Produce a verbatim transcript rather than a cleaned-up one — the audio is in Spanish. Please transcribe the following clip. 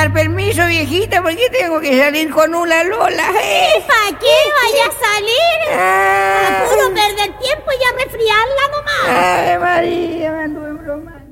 dar permiso, viejita, porque tengo que salir con una Lola. ¿Y para qué vaya a salir? Ah. A puro perder tiempo y a resfriarla nomás. Ay, María, me anduve en broma.